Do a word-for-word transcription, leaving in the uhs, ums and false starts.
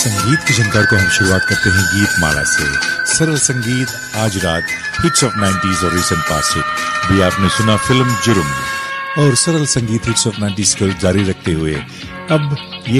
संगीत की झंकार को हम शुरुआत करते हैं गीत माला से। सरल संगीत आज रात हिट्स ऑफ नाइंटीज़ और रीसेंट पास्ट हिट भी आपने सुना फिल्म जुर्म, और सरल संगीत हिट्स ऑफ नाइंटीज़ को जारी रखते हुए अब ये